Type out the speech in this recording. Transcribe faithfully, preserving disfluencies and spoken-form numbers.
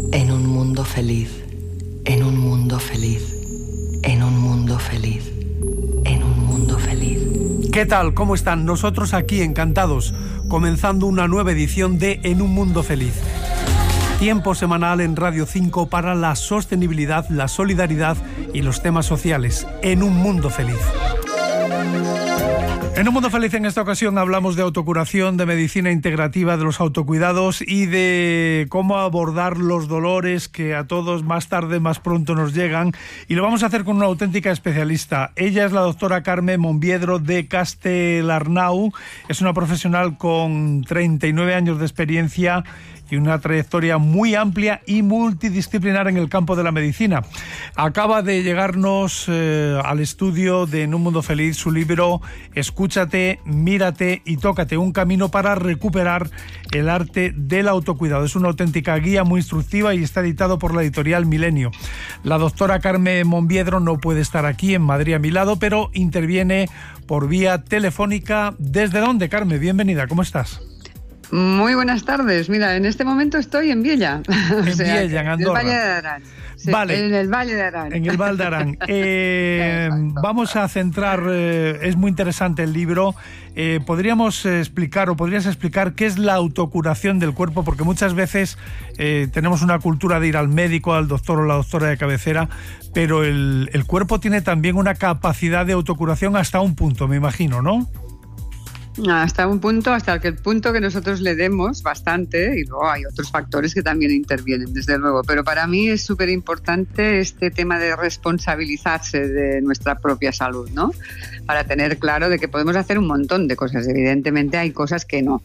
En un mundo feliz, en un mundo feliz, en un mundo feliz, en un mundo feliz. ¿Qué tal? ¿Cómo están? Nosotros aquí encantados, comenzando una nueva edición de En un mundo feliz. Tiempo semanal en Radio cinco para la sostenibilidad, la solidaridad y los temas sociales. En un mundo feliz. En un mundo feliz en esta ocasión hablamos de autocuración, de medicina integrativa, de los autocuidados y de cómo abordar los dolores que a todos más tarde, más pronto nos llegan. Y lo vamos a hacer con una auténtica especialista. Ella es la doctora Carme Monbiedro de Castellarnau. Es una profesional con treinta y nueve años de experiencia y una trayectoria muy amplia y multidisciplinar en el campo de la medicina. Acaba de llegarnos eh, al estudio de En un mundo feliz su libro Escúchate, mírate y tócate, un camino para recuperar el arte del autocuidado. Es una auténtica guía muy instructiva y está editado por la editorial Milenio. La doctora Carme Monbiedro no puede estar aquí en Madrid a mi lado, pero interviene por vía telefónica. ¿Desde dónde, Carme? Bienvenida, ¿cómo estás? Muy buenas tardes. Mira, en este momento estoy en Viella. En o sea, Viella, en Andorra. En el Valle de Arán. Sí, vale. En el Valle de Arán. En el Valle de Arán. Eh, vamos a centrar, eh, es muy interesante el libro. Eh, ¿Podríamos explicar o podrías explicar qué es la autocuración del cuerpo? Porque muchas veces eh, tenemos una cultura de ir al médico, al doctor o la doctora de cabecera, pero el, el cuerpo tiene también una capacidad de autocuración hasta un punto, me imagino, ¿no? Hasta un punto, hasta el punto que nosotros le demos bastante, y luego hay otros factores que también intervienen, desde luego, pero para mí es súper importante este tema de responsabilizarse de nuestra propia salud, ¿no? Para tener claro de que podemos hacer un montón de cosas, evidentemente hay cosas que no,